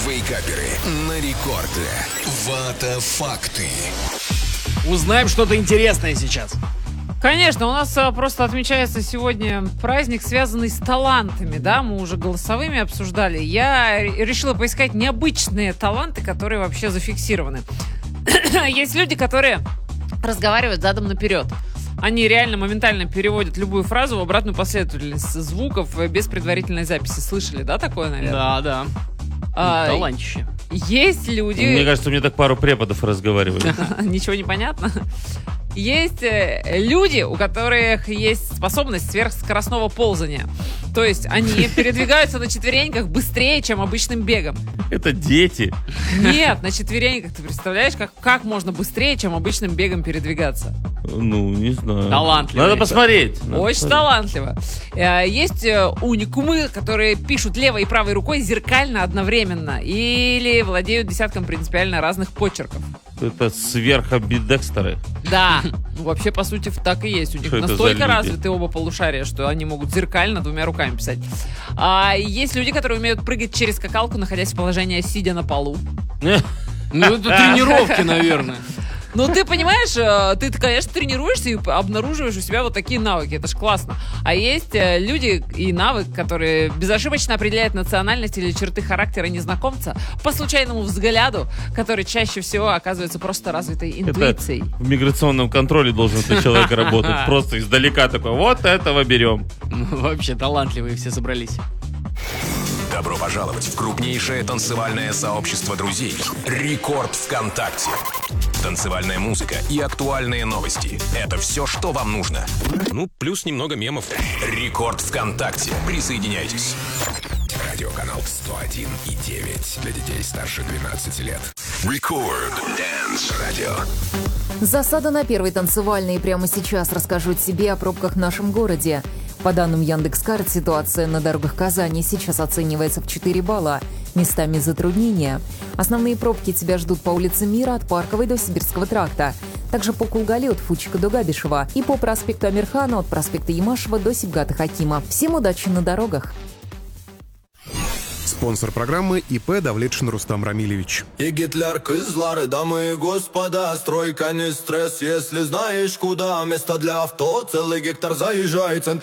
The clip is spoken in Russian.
Вейкаперы на рекорде. Вата факты. Узнаем что-то интересное сейчас. Конечно, у нас просто отмечается сегодня праздник, связанный с талантами, да, мы уже голосовыми обсуждали. Я решила поискать необычные таланты, которые вообще зафиксированы. Есть люди, которые разговаривают задом наперед. Они реально моментально переводят любую фразу в обратную последовательность звуков без предварительной записи. Слышали, да, такое, наверное? Да. Талантище. Есть люди... Мне кажется, мне так пару преподов разговаривали. Ничего не понятно. Есть люди, у которых есть способность сверхскоростного ползания. То есть они передвигаются на четвереньках быстрее, чем обычным бегом. Это дети. Нет, на четвереньках. Ты представляешь, как можно быстрее, чем обычным бегом передвигаться? Ну, не знаю. Талантливо. Надо посмотреть. Очень талантливо. Есть уникумы, которые пишут левой и правой рукой зеркально одновременно. Или владеют десятком принципиально разных почерков. Это сверхобидекстеры. Да, вообще, по сути, так и есть. У них Что это за настолько люди? развиты оба полушария, что они могут зеркально двумя руками писать. А есть люди, которые умеют прыгать через скакалку, находясь в положении сидя на полу. Ну, это тренировки, наверное. Ну, ты понимаешь, ты, конечно, тренируешься и обнаруживаешь у себя вот такие навыки. Это ж классно. А есть люди и навык, которые безошибочно определяют национальность или черты характера незнакомца по случайному взгляду, который чаще всего оказывается просто развитой интуицией. В миграционном контроле должен этот человек работать. Просто издалека такой, вот этого берем. Ну, вообще талантливые все собрались. Добро пожаловать в крупнейшее танцевальное сообщество друзей «Рекорд ВКонтакте». Танцевальная музыка и актуальные новости – это все, что вам нужно. Ну, плюс немного мемов. «Рекорд ВКонтакте». Присоединяйтесь. Радиоканал 101,9 для детей старше 12 лет. Рекорд Дэнс Радио. Засада на первой танцевальной. Прямо сейчас расскажу тебе о пробках в нашем городе. По данным Яндекс.Карт, ситуация на дорогах Казани сейчас оценивается в 4 балла. Местами затруднения. Основные пробки тебя ждут по улице Мира от Парковой до Сибирского тракта. Также по Кулгале от Фучика до Габишева. И по проспекту Амирхана от проспекта Ямашева до Сибгата Хакима. Всем удачи на дорогах! Спонсор программы ИП Давлетшин Рустам Рамилевич. И Гитлер, кызлары, дамы и господа, стройка не стресс, если знаешь куда. Место для авто, целый гектар, заезжай, центр.